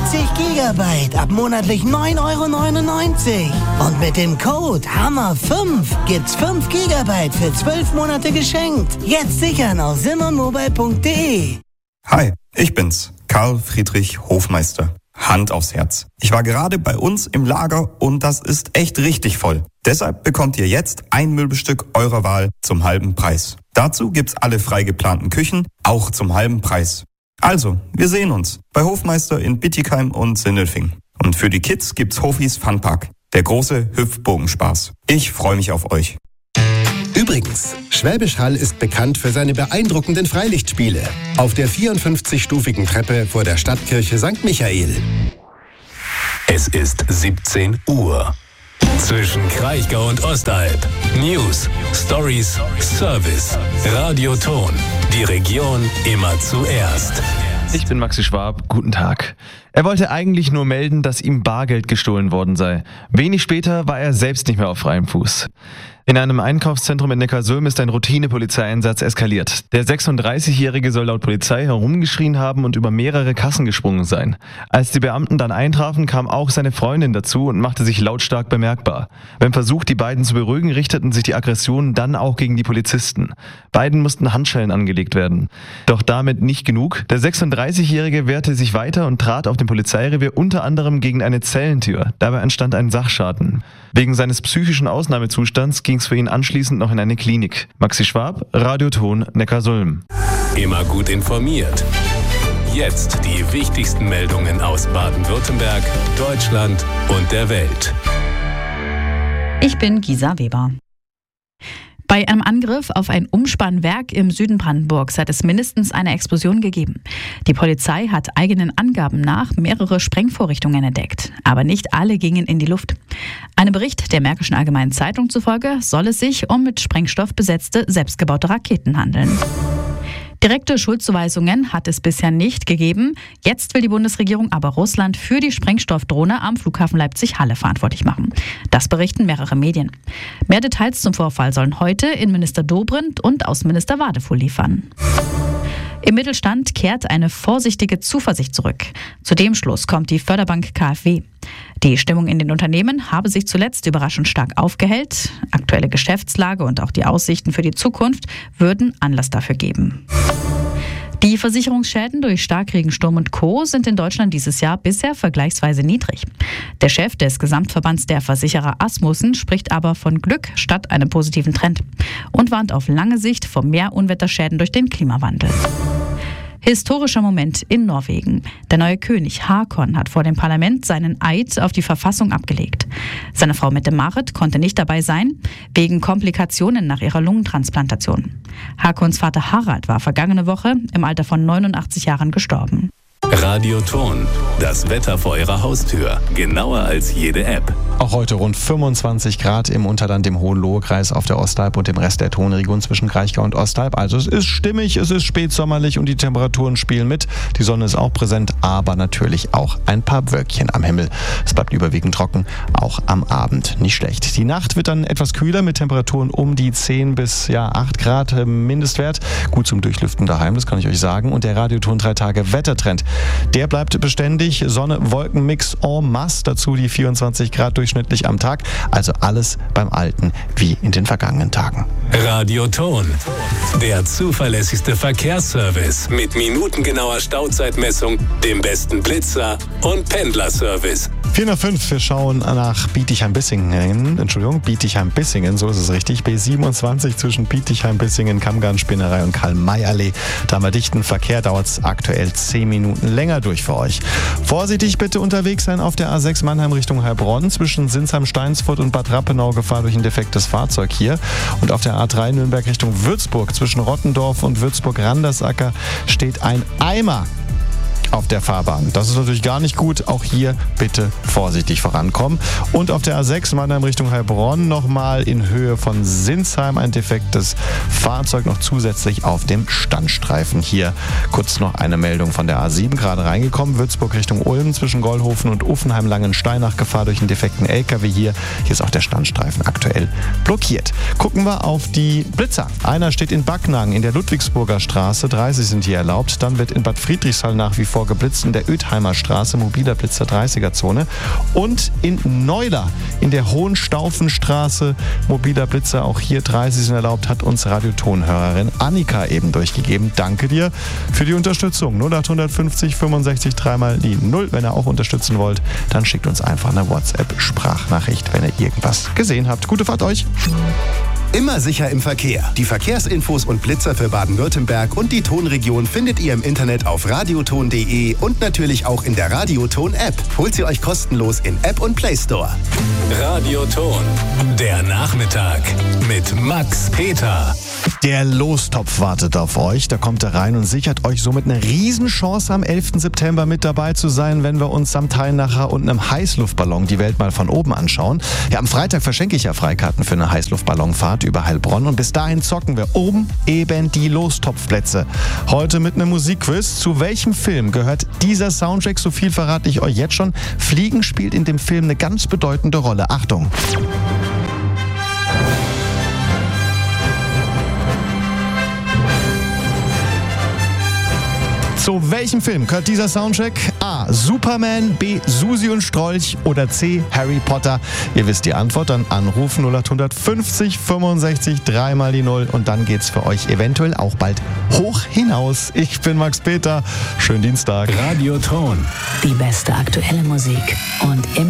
Gigabyte ab monatlich 9,99 €. Und mit dem Code HAMMER5 gibt's 5 Gigabyte für 12 Monate geschenkt. Jetzt sichern auf simonmobile.de. Hi, ich bin's, Karl Friedrich Hofmeister. Hand aufs Herz. Ich war gerade bei uns im Lager und das ist echt richtig voll. Deshalb bekommt ihr jetzt ein Möbelstück eurer Wahl zum halben Preis. Dazu gibt's alle frei geplanten Küchen, auch zum halben Preis. Also, wir sehen uns bei Hofmeister in Bietigheim und Sindelfingen. Und für die Kids gibt's Hofis Funpark, der große Hüpfbogenspaß. Ich freue mich auf euch. Übrigens, Schwäbisch Hall ist bekannt für seine beeindruckenden Freilichtspiele. Auf der 54-stufigen Treppe vor der Stadtkirche St. Michael. Es ist 17 Uhr. Zwischen Kraichgau und Ostalb. News, Stories, Service. Radioton. Die Region immer zuerst. Ich bin Maxi Schwab, guten Tag. Er wollte eigentlich nur melden, dass ihm Bargeld gestohlen worden sei. Wenig später war er selbst nicht mehr auf freiem Fuß. In einem Einkaufszentrum in Neckarsulm ist ein Routine-Polizeieinsatz eskaliert. Der 36-Jährige soll laut Polizei herumgeschrien haben und über mehrere Kassen gesprungen sein. Als die Beamten dann eintrafen, kam auch seine Freundin dazu und machte sich lautstark bemerkbar. Beim Versuch, die beiden zu beruhigen, richteten sich die Aggressionen dann auch gegen die Polizisten. Beiden mussten Handschellen angelegt werden. Doch damit nicht genug. Der 36-Jährige wehrte sich weiter und trat auf dem Polizeirevier unter anderem gegen eine Zellentür. Dabei entstand ein Sachschaden. Wegen seines psychischen Ausnahmezustands ging es für ihn anschließend noch in eine Klinik. Maxi Schwab, Radioton, Neckarsulm. Immer gut informiert. Jetzt die wichtigsten Meldungen aus Baden-Württemberg, Deutschland und der Welt. Ich bin Gisa Weber. Bei einem Angriff auf ein Umspannwerk im Süden Brandenburgs hat es mindestens eine Explosion gegeben. Die Polizei hat eigenen Angaben nach mehrere Sprengvorrichtungen entdeckt. Aber nicht alle gingen in die Luft. Einem Bericht der Märkischen Allgemeinen Zeitung zufolge soll es sich um mit Sprengstoff besetzte, selbstgebaute Raketen handeln. Direkte Schuldzuweisungen hat es bisher nicht gegeben. Jetzt will die Bundesregierung aber Russland für die Sprengstoffdrohne am Flughafen Leipzig-Halle verantwortlich machen. Das berichten mehrere Medien. Mehr Details zum Vorfall sollen heute Innenminister Dobrindt und Außenminister Wadefuhl liefern. Im Mittelstand kehrt eine vorsichtige Zuversicht zurück. Zu dem Schluss kommt die Förderbank KfW. Die Stimmung in den Unternehmen habe sich zuletzt überraschend stark aufgehellt. Aktuelle Geschäftslage und auch die Aussichten für die Zukunft würden Anlass dafür geben. Die Versicherungsschäden durch Starkregen, Sturm und Co. sind in Deutschland dieses Jahr bisher vergleichsweise niedrig. Der Chef des Gesamtverbands der Versicherer Asmussen spricht aber von Glück statt einem positiven Trend und warnt auf lange Sicht vor mehr Unwetterschäden durch den Klimawandel. Historischer Moment in Norwegen. Der neue König Haakon hat vor dem Parlament seinen Eid auf die Verfassung abgelegt. Seine Frau Mette-Marit konnte nicht dabei sein, wegen Komplikationen nach ihrer Lungentransplantation. Haakons Vater Harald war vergangene Woche im Alter von 89 Jahren gestorben. Radioton. Das Wetter vor Ihrer Haustür. Genauer als jede App. Auch heute rund 25 Grad im Unterland, im Hohenlohe-Kreis, auf der Ostalb und dem Rest der Tonregion zwischen Kraichgau und Ostalb. Also es ist stimmig, es ist spätsommerlich und die Temperaturen spielen mit. Die Sonne ist auch präsent, aber natürlich auch ein paar Wölkchen am Himmel. Es bleibt überwiegend trocken, auch am Abend nicht schlecht. Die Nacht wird dann etwas kühler mit Temperaturen um die 10 bis 8 Grad Mindestwert. Gut zum Durchlüften daheim, das kann ich euch sagen. Und der Radioton 3 Tage Wettertrend, der bleibt beständig. Sonne-Wolken-Mix en masse, dazu die 24 Grad durchschnittlich am Tag. Also alles beim Alten wie in den vergangenen Tagen. Radioton. Der zuverlässigste Verkehrsservice mit minutengenauer Stauzeitmessung, dem besten Blitzer und Pendlerservice. 4:05, wir schauen nach Bietigheim-Bissingen, Bietigheim-Bissingen, so ist es richtig. B27 zwischen Bietigheim-Bissingen, Kammgarn-Spinnerei und Karl-May-Allee. Da haben wir dichten Verkehr, dauert es aktuell 10 Minuten länger durch für euch. Vorsichtig bitte unterwegs sein auf der A6 Mannheim Richtung Heilbronn, zwischen Sinsheim-Steinsfurt und Bad Rappenau, Gefahr durch ein defektes Fahrzeug hier. Und auf der A3 Nürnberg Richtung Würzburg, zwischen Rottendorf und Würzburg-Randersacker steht ein Eimer auf der Fahrbahn. Das ist natürlich gar nicht gut. Auch hier bitte vorsichtig vorankommen. Und auf der A6 Mannheim Richtung Heilbronn nochmal in Höhe von Sinsheim ein defektes Fahrzeug noch zusätzlich auf dem Standstreifen. Hier kurz noch eine Meldung von der A7 gerade reingekommen. Würzburg Richtung Ulm zwischen Gollhofen und Uffenheim-Langensteinach, Gefahr durch einen defekten LKW hier. Hier ist auch der Standstreifen aktuell blockiert. Gucken wir auf die Blitzer. Einer steht in Backnang in der Ludwigsburger Straße. 30 sind hier erlaubt. Dann wird in Bad Friedrichshall nach wie vor vorgeblitzt in der Oethheimer Straße, mobiler Blitzer 30er-Zone. Und in Neuler in der Hohenstaufenstraße, mobiler Blitzer, auch hier 30 sind erlaubt, hat uns Radiotonhörerin Annika eben durchgegeben. Danke dir für die Unterstützung. 0850 65 3 die 0. Wenn ihr auch unterstützen wollt, dann schickt uns einfach eine WhatsApp-Sprachnachricht, wenn ihr irgendwas gesehen habt. Gute Fahrt euch! Immer sicher im Verkehr. Die Verkehrsinfos und Blitzer für Baden-Württemberg und die Tonregion findet ihr im Internet auf radioton.de und natürlich auch in der Radioton-App. Holt sie euch kostenlos in App und Play Store. Radioton, der Nachmittag mit Max Peter. Der Lostopf wartet auf euch. Da kommt er rein und sichert euch somit eine Riesenchance, am 11. September mit dabei zu sein, wenn wir uns samt Teilnacher und einem Heißluftballon die Welt mal von oben anschauen. Ja, am Freitag verschenke ich ja Freikarten für eine Heißluftballonfahrt über Heilbronn und bis dahin zocken wir oben eben die Lostopfplätze. Heute mit einem Musikquiz. Zu welchem Film gehört dieser Soundtrack? So viel verrate ich euch jetzt schon. Fliegen spielt in dem Film eine ganz bedeutende Rolle. Achtung! Zu welchem Film gehört dieser Soundtrack? A. Superman, B. Susi und Strolch oder C. Harry Potter? Ihr wisst die Antwort, dann anrufen 0850 65 3 die 0 und dann geht's für euch eventuell auch bald hoch hinaus. Ich bin Max Peter. Schönen Dienstag. Radioton. Die beste aktuelle Musik und immer